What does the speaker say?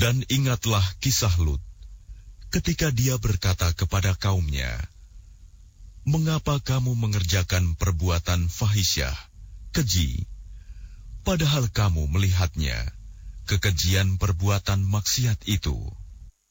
Dan ingatlah kisah Lut, ketika dia berkata kepada kaumnya, "Mengapa kamu mengerjakan perbuatan fahisyah, keji, padahal kamu melihatnya, kekejian perbuatan maksiat itu?"